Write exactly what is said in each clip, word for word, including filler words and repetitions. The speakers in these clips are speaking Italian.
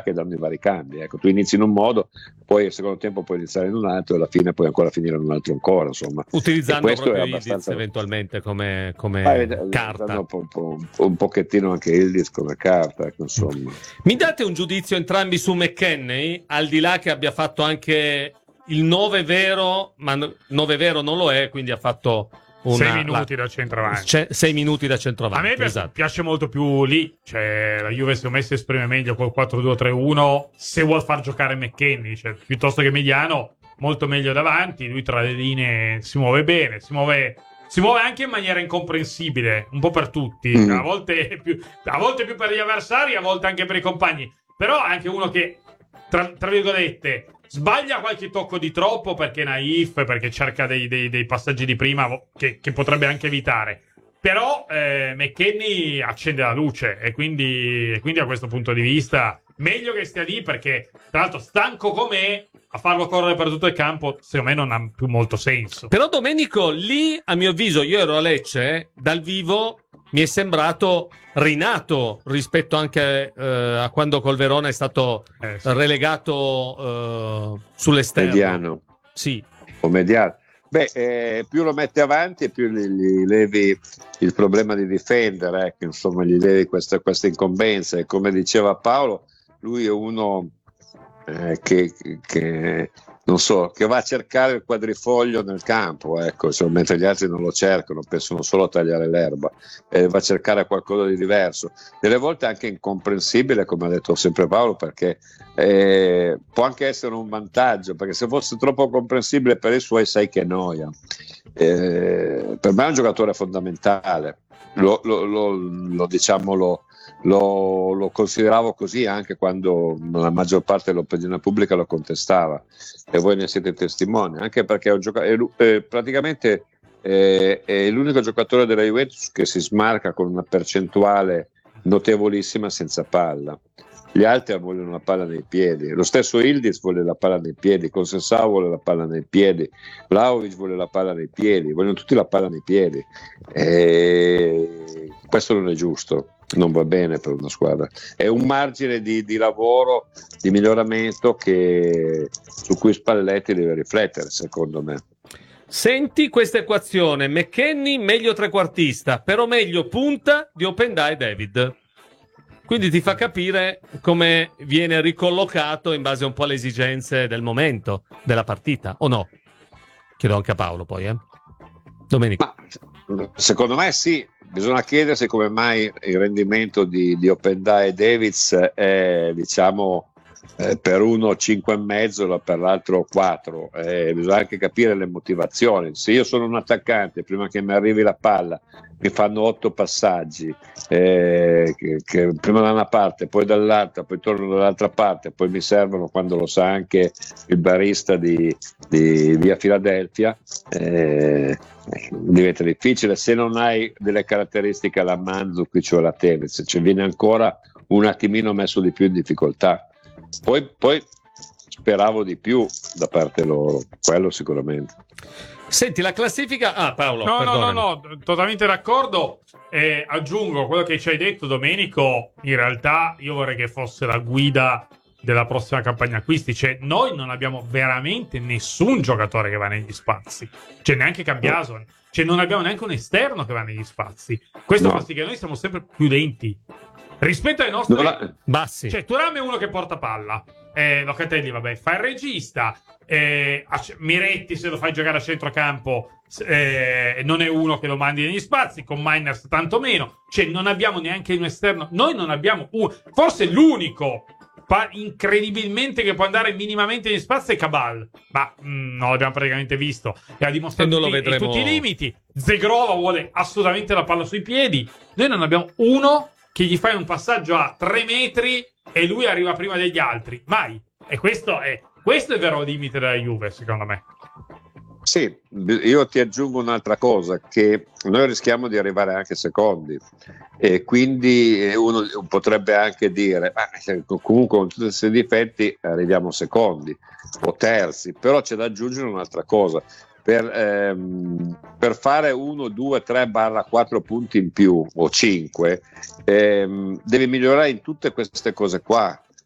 che danno i vari cambi. Ecco, tu inizi in un modo, poi al secondo tempo puoi iniziare in un altro e alla fine puoi ancora finire in un altro ancora, insomma. Utilizzando proprio abbastanza... Ildiz eventualmente come, come Vai, carta. Un, po', un, po', un pochettino anche Ildiz come carta, ecco, insomma. Mi date un giudizio entrambi su McKennie, al di là che abbia fatto anche il nove vero, ma nove vero non lo è, quindi ha fatto una, sei minuti la, da centravanti. C- sei minuti da centravanti. A me piace, esatto. piace molto più lì, cioè la Juve secondo me si esprime meglio col quattro due tre uno se vuol far giocare McKennie, cioè, piuttosto che Mediano, molto meglio davanti, lui tra le linee si muove bene, si muove, si muove anche in maniera incomprensibile, un po' per tutti, mm. a, volte più, a volte più per gli avversari, a volte anche per i compagni, però è anche uno che, tra, tra virgolette, sbaglia qualche tocco di troppo perché è naif, perché cerca dei, dei, dei passaggi di prima che, che potrebbe anche evitare. Però eh, McKennie accende la luce e quindi, e quindi a questo punto di vista meglio che stia lì, perché tra l'altro stanco com'è, a farlo correre per tutto il campo secondo me non ha più molto senso. Però Domenico, lì a mio avviso, io ero a Lecce, dal vivo mi è sembrato rinato rispetto anche eh, a quando col Verona è stato eh, sì. relegato eh, sull'esterno. Mediano. Sì. O mediano. Beh, eh, più lo metti avanti e più gli, gli levi il problema di difendere, ecco, insomma, gli levi questa, questa incombenza. E come diceva Paolo, lui è uno eh, che, che non so, che va a cercare il quadrifoglio nel campo, ecco, cioè, mentre gli altri non lo cercano, pensano solo a tagliare l'erba, e va a cercare qualcosa di diverso. Delle volte anche incomprensibile, come ha detto sempre Paolo, perché eh, può anche essere un vantaggio, perché se fosse troppo comprensibile per i suoi, sai che noia. Eh, per me è un giocatore fondamentale, lo, lo, lo, lo diciamo lo Lo, lo consideravo così anche quando la maggior parte dell'opinione pubblica lo contestava, e voi ne siete testimoni, anche perché è, un gioca- è, è praticamente è, è l'unico giocatore della Juventus che si smarca con una percentuale notevolissima senza palla. Gli altri vogliono la palla nei piedi, lo stesso Ildiz vuole la palla nei piedi, Consensao vuole la palla nei piedi, Vlahovic vuole la palla nei piedi, vogliono tutti la palla nei piedi, e questo non è giusto, non va bene per una squadra, è un margine di, di lavoro, di miglioramento che, su cui Spalletti deve riflettere, secondo me. Senti questa equazione: McKennie meglio trequartista, però meglio punta di Openda e David. Quindi ti fa capire come viene ricollocato in base un po' alle esigenze del momento della partita, o no? Chiedo anche a Paolo poi, eh. Domenico. Ma, secondo me sì, bisogna chiedersi come mai il rendimento di, di Openda e Davids è, diciamo, eh, per uno cinque e mezzo, per l'altro quattro. Eh, bisogna anche capire le motivazioni. Se io sono un attaccante, prima che mi arrivi la palla mi fanno otto passaggi, eh, che, che prima da una parte, poi dall'altra, poi torno dall'altra parte, poi mi servono, quando lo sa anche il barista di, di via Filadelfia, eh, diventa difficile se non hai delle caratteristiche alla Mandzukic o alla Tevez, cioè viene ancora un attimino messo di più in difficoltà. Poi, poi speravo di più da parte loro, quello sicuramente. Senti la classifica. Ah, Paolo, no perdonami. no no no totalmente d'accordo. Eh, aggiungo quello che ci hai detto, Domenico. In realtà io vorrei che fosse la guida della prossima campagna acquisti. Cioè, noi non abbiamo veramente nessun giocatore che va negli spazi, cioè neanche Cambiaso, cioè non abbiamo neanche un esterno che va negli spazi. Questo no. fa sì che noi siamo sempre più lenti rispetto ai nostri la... bassi. Cioè, Thuram è uno che porta palla, eh, Locatelli vabbè fa il regista, eh, Miretti se lo fai giocare a centrocampo eh, non è uno che lo mandi negli spazi, con Miners tanto meno. Cioè non abbiamo neanche un esterno, noi non abbiamo un... forse l'unico pa- incredibilmente che può andare minimamente negli spazi è Cabal, ma mh, non l'abbiamo praticamente visto e ha dimostrato tutti, lo vedremo... tutti i limiti. Zegrova vuole assolutamente la palla sui piedi, noi non abbiamo uno che gli fai un passaggio a tre metri e lui arriva prima degli altri, mai. E questo è questo è il vero limite della Juve, secondo me. Sì, io ti aggiungo un'altra cosa, che noi rischiamo di arrivare anche secondi, e quindi uno potrebbe anche dire ma comunque con tutti questi difetti arriviamo secondi o terzi, però c'è da aggiungere un'altra cosa. Per, ehm, per fare uno, due, tre barra quattro punti in più o cinque, ehm, devi migliorare in tutte queste cose qua.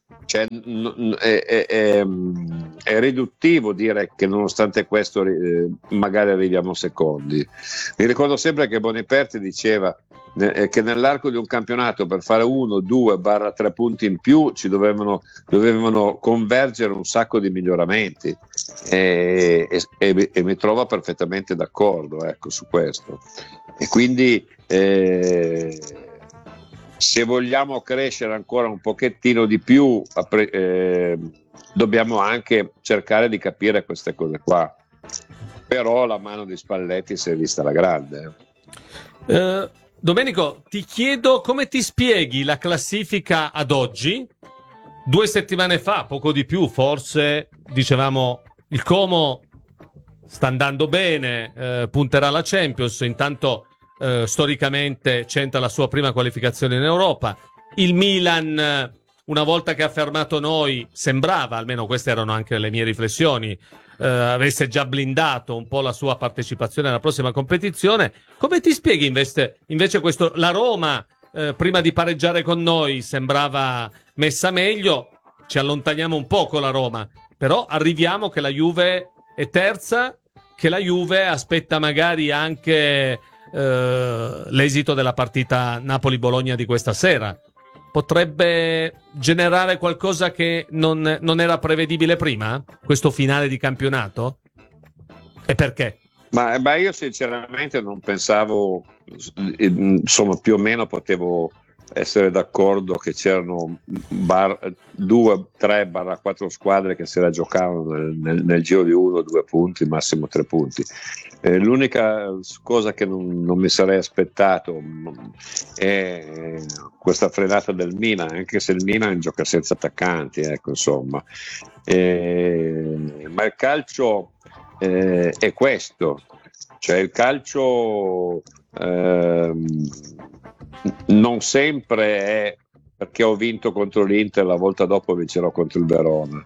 Cioè, n- è, è- è- è riduttivo dire che nonostante questo eh, magari arriviamo secondi. Mi ricordo sempre che Boniperti diceva eh, che nell'arco di un campionato per fare uno, due, barra tre punti in più ci dovevano, dovevano convergere un sacco di miglioramenti e, e- e- e mi trovo perfettamente d'accordo, ecco, su questo. E quindi eh, se vogliamo crescere ancora un pochettino di più, appre- eh, dobbiamo anche cercare di capire queste cose qua. Però la mano di Spalletti si è vista alla grande. Eh, Domenico, ti chiedo come ti spieghi la classifica ad oggi. Due settimane fa, poco di più, forse dicevamo il Como sta andando bene, eh, punterà alla Champions, intanto eh, storicamente c'entra la sua prima qualificazione in Europa. Il Milan, eh, una volta che ha fermato noi, sembrava, almeno queste erano anche le mie riflessioni, eh, avesse già blindato un po' la sua partecipazione alla prossima competizione. Come ti spieghi invece, invece questo? La Roma, eh, prima di pareggiare con noi, sembrava messa meglio, ci allontaniamo un po' con la Roma, però arriviamo che la Juve è terza, che la Juve aspetta magari anche eh, l'esito della partita Napoli-Bologna di questa sera. Potrebbe generare qualcosa che non, non era prevedibile prima? Questo finale di campionato? E perché? Ma, ma io sinceramente non pensavo, insomma, più o meno potevo essere d'accordo che c'erano bar, due, tre, barra quattro squadre che se la giocavano nel, nel, nel giro di uno, due punti, massimo tre punti. Eh, l'unica cosa che non, non mi sarei aspettato è questa frenata del Milan, anche se il Milan gioca senza attaccanti, ecco, insomma. Eh, ma il calcio eh, è questo, cioè il calcio ehm, non sempre è perché ho vinto contro l'Inter, la volta dopo vincerò contro il Verona.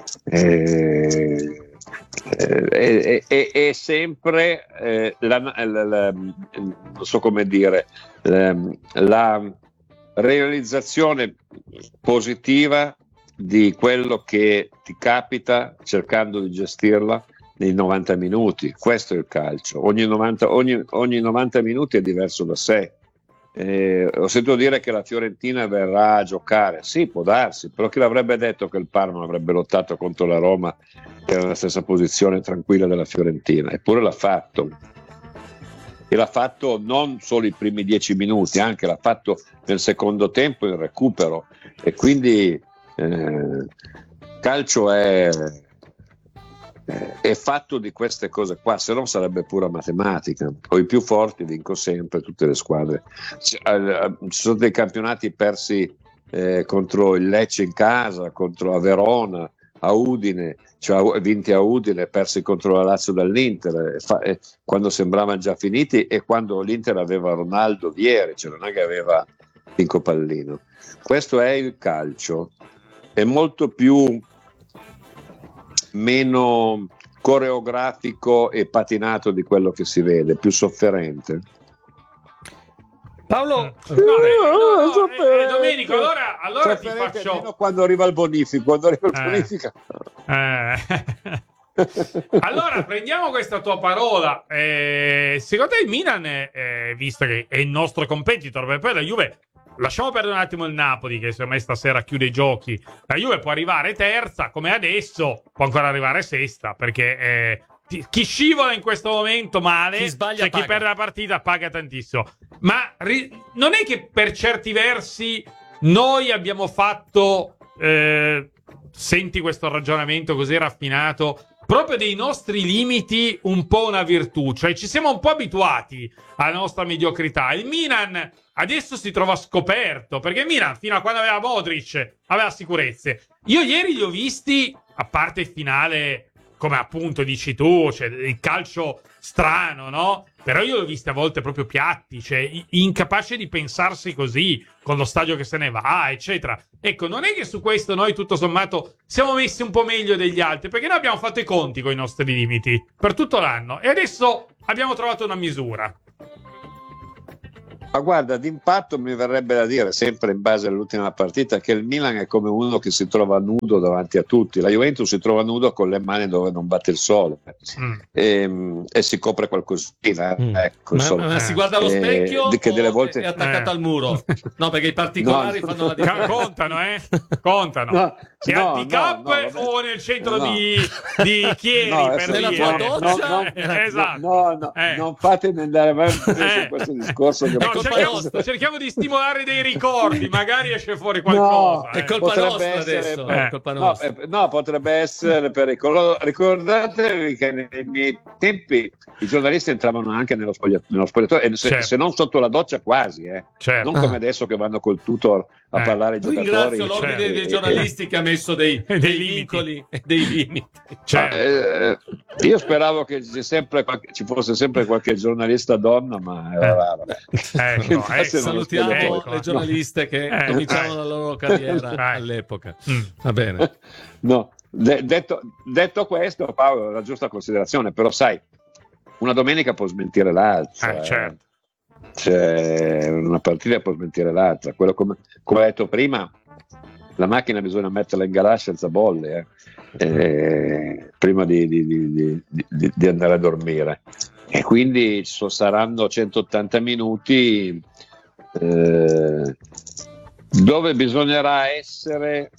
Eh, è, è, è sempre eh, la, la, la, non so come dire, la, la realizzazione positiva di quello che ti capita cercando di gestirla nei novanta minuti. Questo è il calcio, ogni novanta, ogni, ogni novanta minuti è diverso da sé. Eh, ho sentito dire che la Fiorentina verrà a giocare, sì, può darsi, però chi l'avrebbe detto che il Parma avrebbe lottato contro la Roma che era nella stessa posizione tranquilla della Fiorentina? Eppure l'ha fatto, e l'ha fatto non solo i primi dieci minuti, anche l'ha fatto nel secondo tempo in recupero. E quindi eh, calcio è è fatto di queste cose qua, se no sarebbe pura matematica. Poi i più forti vincono sempre, tutte le squadre. Ci sono dei campionati persi eh, contro il Lecce in casa, contro a Verona, a Udine, cioè vinti a Udine, persi contro la Lazio dall'Inter, e fa, e quando sembravano già finiti, e quando l'Inter aveva Ronaldo, Vieri, cioè non è che aveva Pinco Pallino. Questo è il calcio, è molto più meno coreografico e patinato di quello che si vede, più sofferente. Paolo, no, eh, no, no, eh, eh, Domenico, allora, allora ti faccio quando arriva il bonifico, quando arriva il eh, bonifico. Eh. Allora prendiamo questa tua parola. Eh, secondo te il Milan, eh, visto che è il nostro competitor, perché poi la Juve, lasciamo perdere un attimo il Napoli, che secondo me stasera chiude i giochi. La Juve può arrivare terza, come adesso, può ancora arrivare sesta, perché eh, chi scivola in questo momento male, chi sbaglia, cioè chi perde la partita paga tantissimo. Ma ri- non è che per certi versi noi abbiamo fatto, eh, senti questo ragionamento così raffinato, proprio dei nostri limiti un po' una virtù, cioè ci siamo un po' abituati alla nostra mediocrità. Il Milan adesso si trova scoperto, perché il Milan fino a quando aveva Modric aveva sicurezze. Io ieri li ho visti, a parte il finale, come appunto dici tu, cioè il calcio strano, no? Però io l'ho visti a volte proprio piatti, cioè incapaci di pensarsi così, con lo stadio che se ne va, eccetera. Ecco, non è che su questo noi tutto sommato siamo messi un po' meglio degli altri, perché noi abbiamo fatto i conti con i nostri limiti per tutto l'anno e adesso abbiamo trovato una misura. Ma guarda, d'impatto mi verrebbe da dire, sempre in base all'ultima partita, che il Milan è come uno che si trova nudo davanti a tutti. La Juventus si trova nudo con le mani dove non batte il sole mm. e, e si copre qualcosina. Mm. Ecco, ma, ma si guarda allo specchio eh, che delle volte... è attaccato eh. al muro? No, perché i particolari no, fanno la differenza. Contano, eh? Contano. No, Che no, handicap no, no, o nel centro no. di, di Chieri no, per nella dire. tua doccia? No, no, Eh, esatto. no, no, Eh. non fatemi andare avanti Eh. su questo discorso che No, colpa cerchiamo, nostra. cerchiamo di stimolare dei ricordi, magari esce fuori qualcosa. No, eh. È colpa Potrebbe nostra essere- adesso. eh. È colpa No, nostra. eh, no, potrebbe essere pericoloso. Ricordatevi che nei miei tempi i giornalisti entravano anche nello, spoglia- nello spogliatoio, e se, Certo. se non sotto la doccia quasi, eh. Certo. non come Ah. adesso che vanno col tutor a Eh. parlare ai giocatori. Ringrazio l'ordine certo. dei giornalisti che ha messo dei, Dei dei limiti. vincoli e dei limiti. Certo. Eh, io speravo che ci, sempre qualche- ci fosse sempre qualche giornalista donna, ma eh, vabbè. Ecco, In base ecco. non Salutiamo Ecco. le giornaliste che Eh, cominciavano eh. la loro carriera Eh. all'epoca. Mm. Va bene. No, de- detto, detto questo, Paolo, la giusta considerazione, però sai, una domenica può smentire l'altra. Eh, certo. Cioè, una partita può smentire l'altra. Quello come, come ho detto prima, la macchina bisogna metterla in garage senza bolle eh, eh, prima di, di- di- di- di- di andare a dormire. E quindi so- saranno centottanta minuti eh, dove bisognerà essere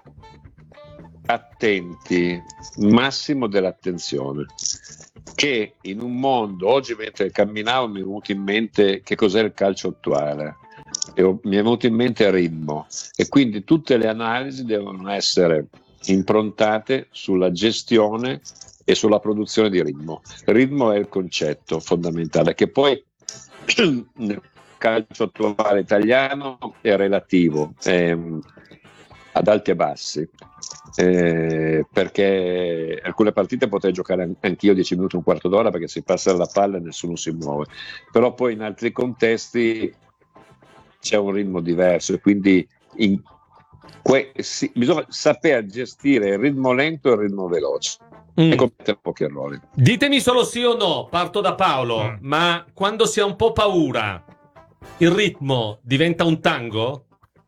attenti, massimo dell'attenzione, che in un mondo, oggi mentre camminavo mi è venuto in mente che cos'è il calcio attuale, e ho- mi è venuto in mente il ritmo, e quindi tutte le analisi devono essere improntate sulla gestione e sulla produzione di ritmo. Il ritmo è il concetto fondamentale, che poi nel calcio attuale italiano è relativo, ehm, ad alti e bassi, eh, perché alcune partite potrei giocare an- anch'io dieci minuti, un quarto d'ora, perché si passa la palla e nessuno si muove, però poi in altri contesti c'è un ritmo diverso, e quindi in que- si- bisogna saper gestire il ritmo lento e il ritmo veloce Mm. e commettere pochi errori. Ditemi solo sì o no, parto da Paolo, Mm. ma quando si ha un po' paura, il ritmo diventa un tango?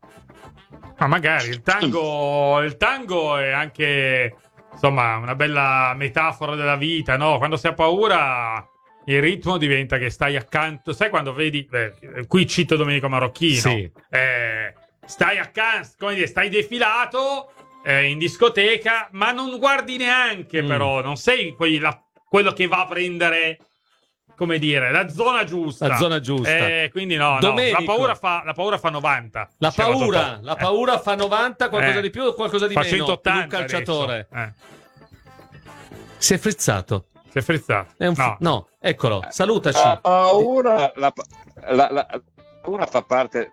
Ma magari il tango, il tango è anche, insomma, una bella metafora della vita, no? Quando si ha paura, il ritmo diventa che stai accanto. Sai quando vedi, beh, qui cito Domenico Marocchino, Sì. eh, stai accanto, come dire, stai defilato eh, in discoteca, ma non guardi neanche, Mm. però, non sei poi la- quello che va a prendere, come dire, la zona giusta. La zona giusta. Eh, quindi no, no, Domenico. la paura fa, la paura fa novanta. La diceva paura, Totò. la Eh. paura fa novanta, qualcosa Eh. di più o qualcosa di Fa meno? centottanta Per un calciatore. adesso. Eh. Si è frizzato. Si è frizzato. È un no. no. no, eccolo, salutaci. La paura, la, la- la- la paura fa parte,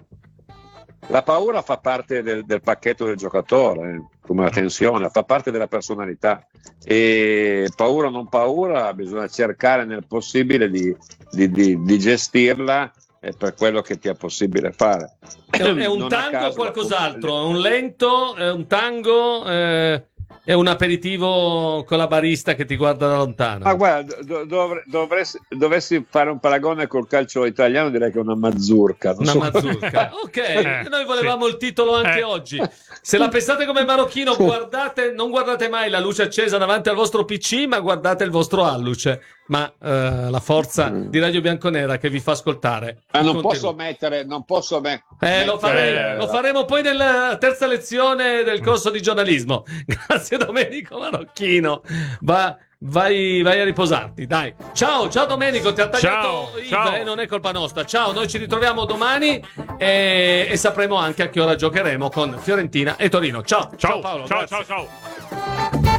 la paura fa parte del, del pacchetto del giocatore, eh, come la tensione, fa parte della personalità, e paura o non paura bisogna cercare nel possibile di, di- di- di gestirla, eh, per quello che ti è possibile fare. È, un- è un Non a tango o caso, qualcos'altro? È un lento, è un tango, eh, è un aperitivo con la barista che ti guarda da lontano. Ma guarda, do- dovre- dovresti, dovessi fare un paragone col calcio italiano, direi che è una mazzurca. non Una so- mazurka. Ok, Eh, noi volevamo sì. il titolo anche Eh. oggi. Se la pensate come Marocchino, guardate, non guardate mai la luce accesa davanti al vostro P C, ma guardate il vostro alluce. Ma eh, la forza Mm. di Radio Bianconera che vi fa ascoltare. Ma non Continua. posso mettere, non posso me- Eh, lo, faremo, mettere- lo faremo poi nella terza lezione del corso di giornalismo. Grazie Domenico Marocchino. Va, vai, vai a riposarti, dai. Ciao, ciao Domenico, ti ha tagliato Ciao, Yves, ciao. eh, non è colpa nostra. Ciao, noi ci ritroviamo domani e, e sapremo anche a che ora giocheremo con Fiorentina e Torino. Ciao, ciao, Ciao, Paolo. ciao, grazie. ciao, ciao.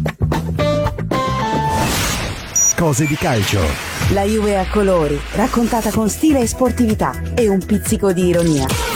Cose di calcio. La Juve a colori, raccontata con stile e sportività e un pizzico di ironia.